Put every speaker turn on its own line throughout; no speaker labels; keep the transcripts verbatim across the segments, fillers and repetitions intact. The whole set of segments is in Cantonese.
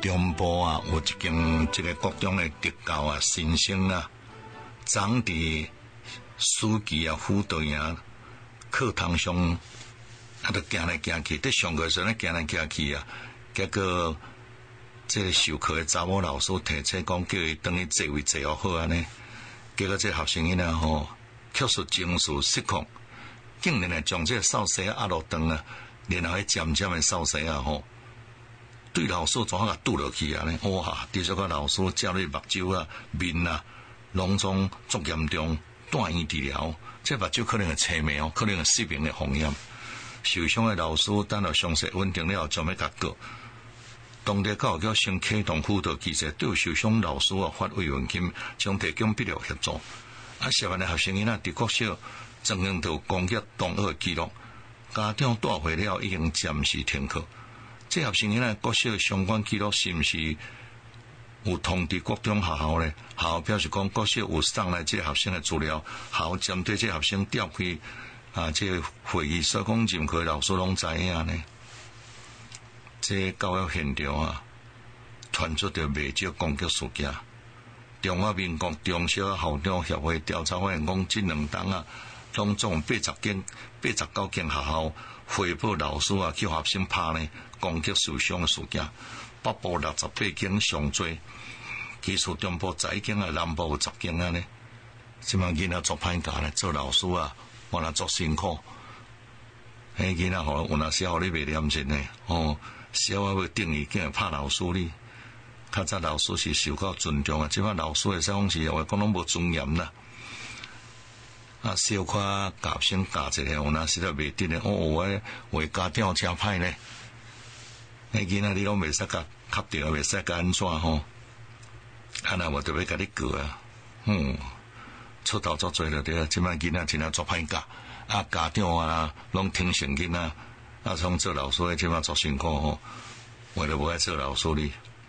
中部啊，有一间这个国中的特教啊，新生啊，长伫书记啊、辅导员课堂上，啊，就行来行去，伫上课时阵行来行去啊，结果这个授课的查某老师提醒讲，叫伊等于座位坐好好安尼，结果这学生囡仔吼，确实情绪失控，竟然来将这个扫帚压落长啊，然后迄尖尖的扫帚啊吼。对老师怎啊堵落去啊？呢，哇！伫这个老师照你目睭啊、面啊，拢总足严重，住院治疗。这目睭可能会青霉哦，可能会失明的风险。受伤的老师等到伤势稳定了后，将要甲告。当地教育局先启动辅导机制，对受伤老师啊发慰问金，将提供必要协助。啊，涉案的学生囡仔伫国小曾经到攻击同学的记录，家长带回了已经暂时停课。这学生囡仔国小相关记录是毋是有通知国中学校呢？学校表示讲，国小有送来这个学生的资料，学校针对这个学生调开啊，这个会议所讲任课老师拢知影呢。这个教育现场啊，传出着未少攻击事件。中华民国中小校长协会调查发现讲，这两档啊，拢总八十间、八十九间学校汇报老师啊去学生拍呢。攻击受伤的事件，北部六十八件上多，其次中部十一件啊，南部有十件啊呢。即摆囡仔做歹教呢，做老师啊，我若做辛苦。迄囡仔吼，有若小你袂念真呢，哦，小啊要定义竟然拍老师哩。较早老师是受到尊重啊，即摆老师的说法是话讲拢无尊严啦。啊，小可教生教一下，有若实在袂得呢，哦，我为家长真歹呢。迄囡仔你拢袂使甲磕着，袂使甲安怎吼？啊，那我就要甲你过啊！嗯，出头作做了对，即摆囡仔真正做歹教，啊家长啊拢听成囡仔，啊从做老师的即摆做辛苦吼，为了无爱做老师哩。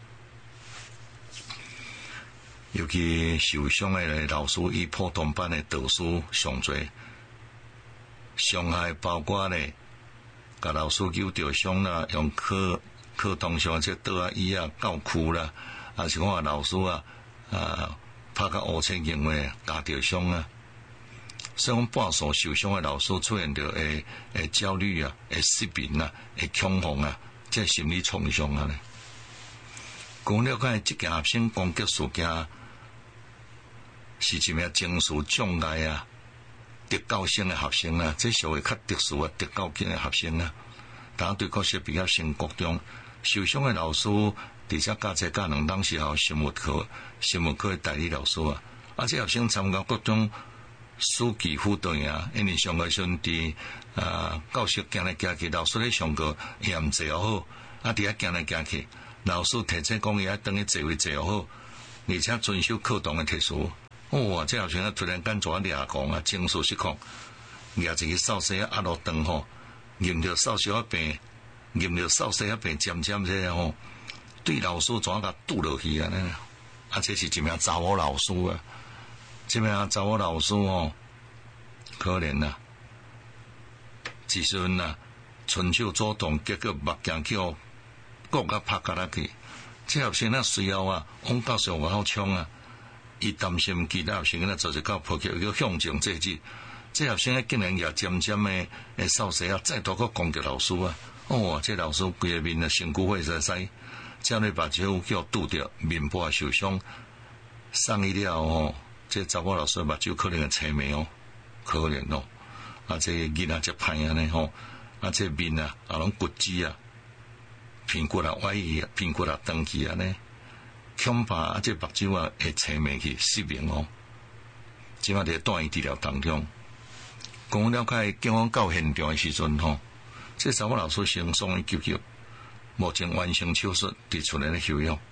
尤其受伤的老师以普通班的导师上多，伤害包括咧，甲老师救着伤啦，用课。课堂上这桌啊椅啊教区啦，啊是讲老师啊啊拍甲乌青行为加着伤啊，所以讲半数受伤的老师出现着会会焦虑啊、会失眠啊、会恐慌啊，这心理创伤啊咧。讲了解这件学生攻击事件是一名情绪障碍啊、特教生的学生啊，这属于较特殊啊、特教型的学生啊。当对国小比较升国中受伤的老师，而且加这加两档时候生物课、生物课的代理老师啊，而且学生参加各种书记辅导员，因为上课时阵伫啊教室行来行去，老师咧上课也毋坐好，啊伫遐行来行去，老师提醒讲伊要等于座位坐好，而且遵守课堂的特殊。哇！这学生啊突然间做啊掠讲啊，情绪失控，掠一个扫帚压落长吼。nhìn着扫帚啊病，nhìn着扫帚啊病，渐渐这样吼，对老师怎甲堵落去啊？呢？啊，这是一名查某老师啊，这名查某老师吼，可怜啊，一时阵啊，伸手主动，结果目镜去互国甲拍甲落去。这学生啊，随后啊，往教室外口冲啊，伊担心其他学生啊，做一到破口要向前制止。这学生竟然也渐渐的诶扫帚啊，再度个攻击老师啊！哦，这老师规个面啊身躯会使使，照你把这叫堵着，面部受伤，送医了哦。这查某老师目睭可能会青霉哦，可怜哦。啊，这囡仔这歹安尼吼，啊这面啊啊拢骨质啊，屁股啊歪去，屁股啊长去安尼，恐怕啊这目睭啊会青霉去失明哦。即摆伫住院治疗当中。讲了解，警方到现场的时阵吼，这查某老师先送医急救，目前完成手术，伫厝内咧休养。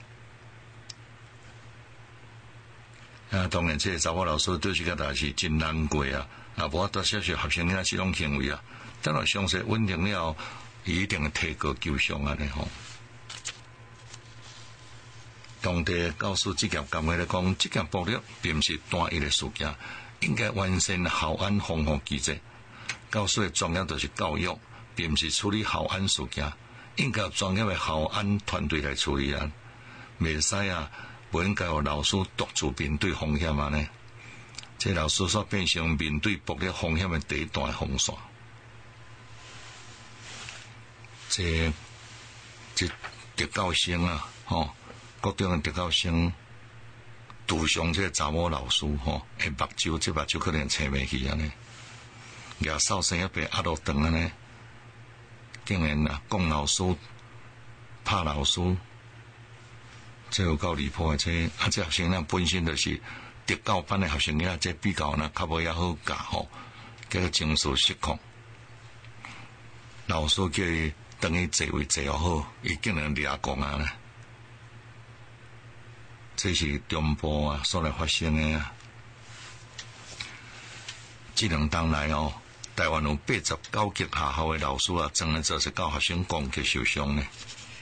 啊，当然，这查某老师对这个代志真难过啊！啊，无法度接受学生囝这种行为啊。等到伤势稳定了，伊一定会提高救伤安尼吼。当地教师职业工会来讲，这件暴力并不是单一的事件。应该完善校安防护机制，教师的专业就是教育，并不是处理校安事件，应该有专业的校安团队来处理啊。 袂使啊，不应该有老师独自面对风险啊呢。这老师煞变成面对暴力风险的第一段风扇。这这特教生啊，吼、哦，各种的特教生拄上这查某老师吼，诶、哦，目睭这目睭可能青袂去安尼，牙扫生一边压落长安尼，竟然啊讲老师、拍老师，这有够离谱的这，啊，这学生仔本身就是特教班的学生仔，这比较呢较无遐好教吼，叫做情绪失控，老师叫伊等于座位坐好，伊竟然掠讲啊呢。这是中部啊所来发生的啊。这两天来哦，台湾有八十九级学校的老师啊，真的就是教学生攻击受伤呢。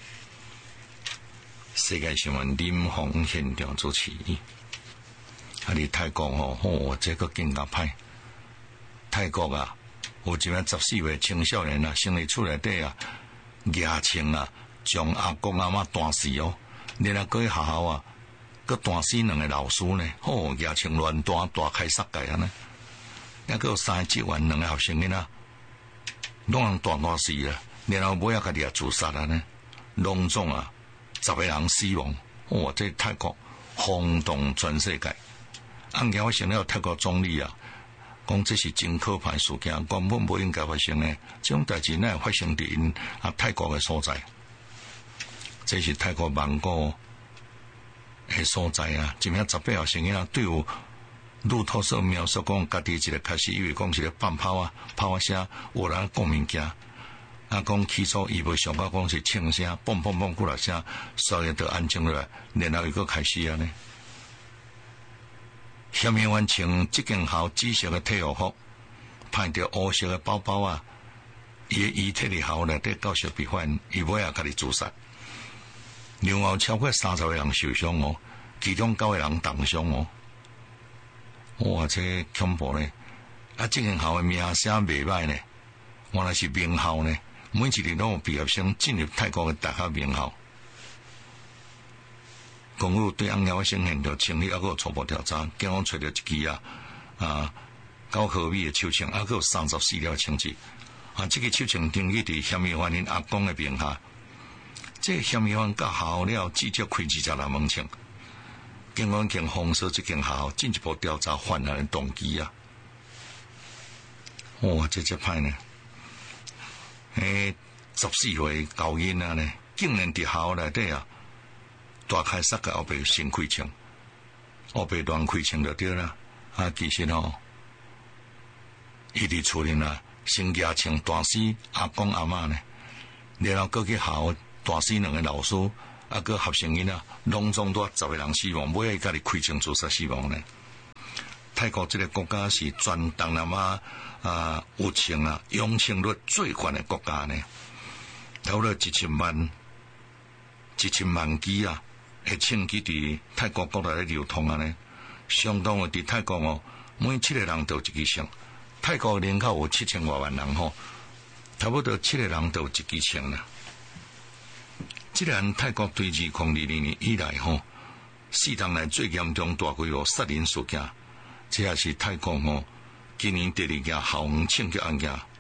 世界新闻林峰现场主持，啊，伫泰国哦，哦，这个更加歹。泰国啊，有一名十四岁青少年啊，生理厝内底啊，牙青啊，将阿公阿嬷打死哦，然后搁去学校啊。佮打死两个老师呢，吼、哦，牙青乱弹，大开杀戒啊呢，抑佮有三十七万两个学生囡仔，拢人大大死啊，然后尾仔家己也自杀啊呢，隆重啊，十个人死亡，哇、哦，这泰国轰动全世界。案件发生了，泰国总理啊，讲这是真可怕事件，根本不应该发生的，这种代志哪会发生伫因啊泰国的所在？这是泰国曼谷诶所在啊，一名十八学生囝对有路透社描述讲，家己一个开始以为讲是咧放炮啊、炮啊声，有人讲物件，啊讲起初伊无想到讲是枪声，嘣嘣嘣几落声，所以就安静落来，然后又搁开始啊呢。嫌疑犯穿这件校紫色的体育服，派着黑色的包包啊，伊的遗体伫校内底教学被犯，伊尾也家己自杀。另外超过三十个人受伤哦，其中九个人重伤哦。哇，这恐怖呢！啊，这间校的名声袂歹呢，原来是名校呢。每一年拢有毕业生进入泰国的大学名校。公路对案件发生现场清理，还有初步调查，警方找到一支啊啊九毫米的手枪，还有三十四条枪支。啊，这个手枪登记伫嫌疑犯因阿公的名下。这嫌疑犯甲校了，至少开二十六门枪。警方经封锁这间校，进一步调查犯案的动机啊！哇，这这歹呢！诶，十四岁高囡仔呢，竟然伫校内底啊，大开杀戒，后背先开枪，后背乱开枪就对啦。啊，其实哦，伊伫厝里啦，先举枪打死阿公阿嬷呢，然后搁去校。打死两个老师，啊个学生囡仔，拢总多十个人死亡，尾个家己开枪自杀死亡呢。泰国这个国家是全东南亚啊有枪啊拥枪率最高的国家呢，差不多一千万一千万支啊，诶枪支伫泰国国内咧流通啊呢，相当于伫泰国哦，每七个人都有一支枪。泰国人口有七千多万人吼，差不多七个人都有一支枪啦。既然泰国对二零二二年以来吼，四当来最严重大规模杀人事件，这也是泰国吼今年第二件校园枪击案件。啊，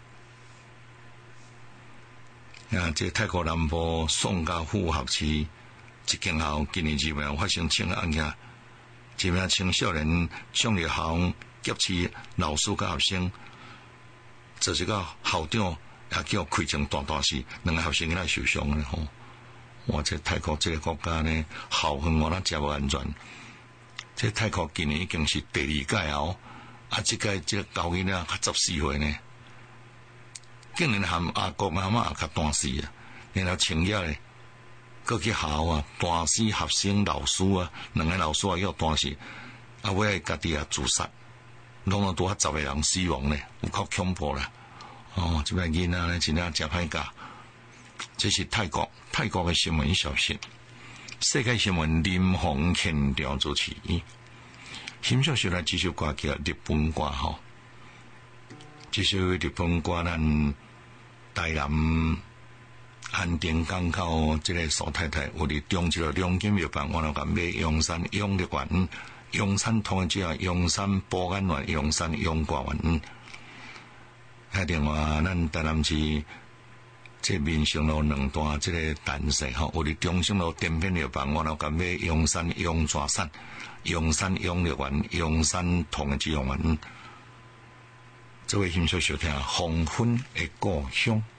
这泰国南部宋家富学区一间校今年二月发生枪击案件，一名青少年向着校园劫持老师甲学生，就是个校长也叫开枪大大死，两个学生仔受伤咧吼。哇！这泰国这个国家呢，校园我那真无安全。这泰国今年已经是第二届哦，啊，这届这个高囡仔较十四岁呢，竟然含阿公阿嬷也较打死啊，然后青叶咧，搁去校啊，打死学生、老师啊，两个老师也要打死，啊，尾家己也自杀，拢有多十个人死亡呢，有够恐怖啦！哦，这边囡仔咧真正真歹教。这是泰国泰国的新闻消息，世界新闻林峰现场主持。欣赏下来这首歌叫日本歌吼，这首日本歌咱台南安定港口即个苏太太有伫中州两间药房，我就甲买阳山永力丸、阳山通之后，阳山保安丸、阳山永挂丸。迄另外，咱台南市即民生路两段即个单线吼，有伫中兴路电片药房，我就甲买阳山永抓散、阳山永力丸、阳山通之药丸。这位欣赏收听黄昏的故乡。